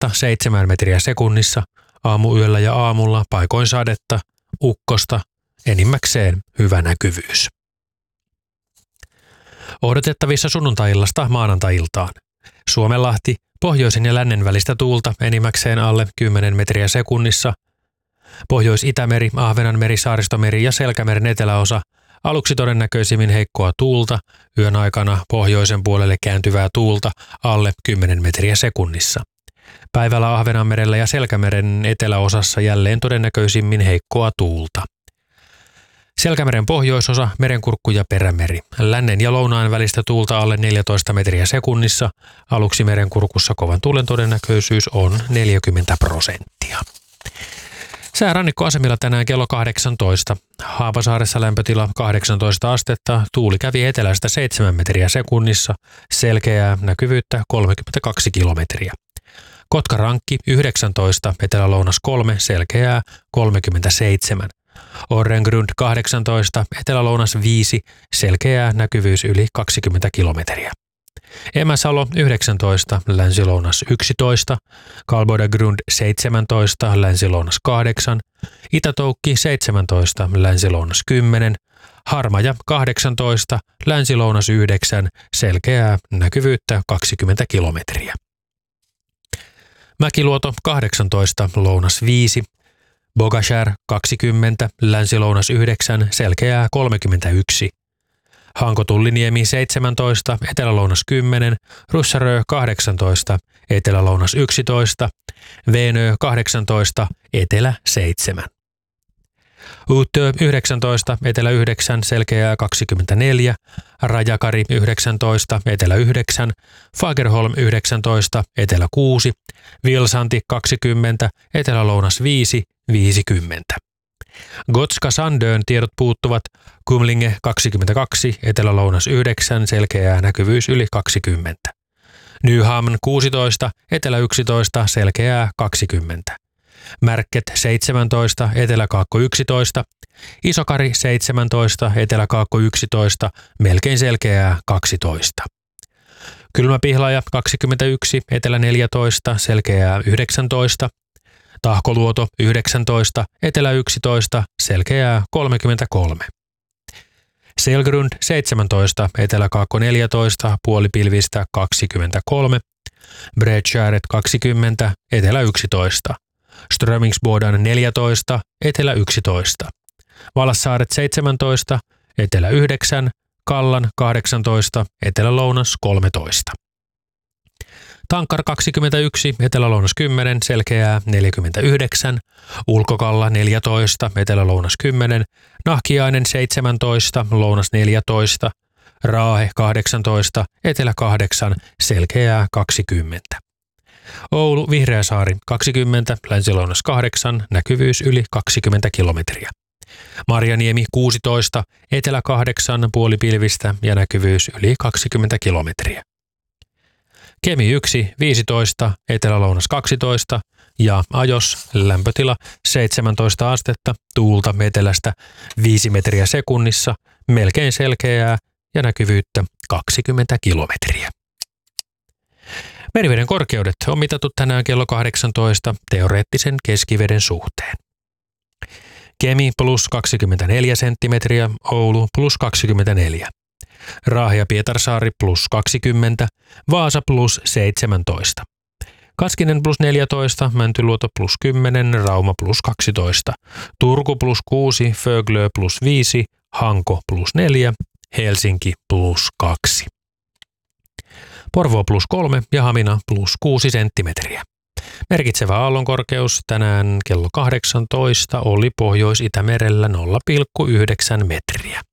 sadetta 7 metriä sekunnissa, aamuyöllä ja aamulla paikoin sadetta, ukkosta, enimmäkseen hyvä näkyvyys. Odotettavissa sunnuntai-illasta maanantai-iltaan. Suomenlahti, pohjoisen ja lännen välistä tuulta enimmäkseen alle 10 metriä sekunnissa. Pohjois-Itämeri, Ahvenanmeri, Saaristomeri ja Selkämeren eteläosa, aluksi todennäköisimmin heikkoa tuulta, yön aikana pohjoisen puolelle kääntyvää tuulta alle 10 metriä sekunnissa. Päivällä Ahvenanmerellä ja Selkämeren eteläosassa jälleen todennäköisimmin heikkoa tuulta. Selkämeren pohjoisosa, Merenkurkku ja Perämeri. Lännen ja lounaan välistä tuulta alle 14 metriä sekunnissa. Aluksi Merenkurkussa kovan tuulen todennäköisyys on 40%. Sää rannikkoasemilla tänään kello 18. Haapasaaressa lämpötila 18 astetta, tuuli kävi etelästä 7 metriä sekunnissa, selkeää näkyvyyttä 32 kilometriä. Kotkarankki 19, etelä-lounas 3, selkeää 37. Orrengrund 18, etelä-lounas 5, selkeää näkyvyys yli 20 kilometriä. Emäsalo 19, länsi-lounas 11, Kalbodagrund 17, länsi-lounas 8, Itätoukki 17, länsi-lounas 10, Harmaja 18, länsi-lounas 9, selkeää näkyvyyttä 20 kilometriä. Mäkiluoto 18, lounas 5, Bogashär 20, länsi-lounas 9, selkeää 31. Hanko-Tulliniemi 17, etelä-lounas 10, Russarö 18, etelä-lounas 11, Veenö 18, etelä 7. Uutö 19, etelä 9, selkeää 24, Rajakari 19, etelä 9, Fagerholm 19, etelä 6, Vilsanti 20, etelä-lounas 5, 50. Gotska-Sandön tiedot puuttuvat, Kumlinge 22, etelä-lounas 9, selkeää näkyvyys yli 20. Nyhamn 16, etelä 11, selkeää 20. Märket 17, etelä-kaakko 11, Isokari 17, etelä-kaakko 11, melkein selkeää 12. Kylmäpihlaja 21, etelä 14, selkeää 19. Tahkoluoto 19, etelä 11, selkeää 33. Selgrund 17, etelä-kaakko 14, puolipilvistä 23. Bredskäret 20, etelä 11. Strömingsbodan 14, etelä 11. Valassaaret 17, etelä 9, Kallan 18, etelä-lounas 13. Tankar 21, etelä-lounas 10, selkeää 49, Ulkokalla 14, etelä-lounas 10, Nahkiainen 17, lounas 14, Raahe 18, etelä 8, selkeää 20. Oulu Vihreäsaari 20, länsi-lounas 8, näkyvyys yli 20 kilometriä. Marjaniemi 16, etelä 8, puolipilvistä ja näkyvyys yli 20 kilometriä. Kemi 1, 15, etelä-lounas 12 ja Ajos lämpötila 17 astetta, tuulta etelästä 5 metriä sekunnissa, melkein selkeää ja näkyvyyttä 20 kilometriä. Meriveden korkeudet on mitattu tänään kello 18 teoreettisen keskiveden suhteen. Kemi plus 24 senttimetriä, Oulu plus 24. Raahe ja Pietarsaari plus 20, Vaasa plus 17. Kaskinen plus 14, Mäntyluoto plus 10, Rauma plus 12, Turku plus 6, Föglö plus 5, Hanko plus 4, Helsinki plus 2. Porvoo plus 3 ja Hamina plus 6 senttimetriä. Merkitsevä aallonkorkeus tänään kello 18 oli Pohjois-Itämerellä 0,9 metriä.